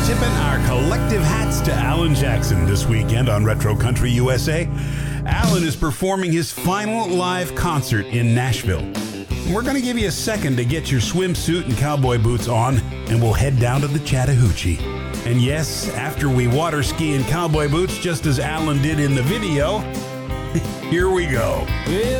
tipping our collective hats to Alan Jackson this weekend on Retro Country USA. Alan is performing his final live concert in Nashville. We're going to give you a second to get your swimsuit and cowboy boots on, and we'll head down to the Chattahoochee. And yes, after we water ski in cowboy boots, just as Alan did in the video, here we go.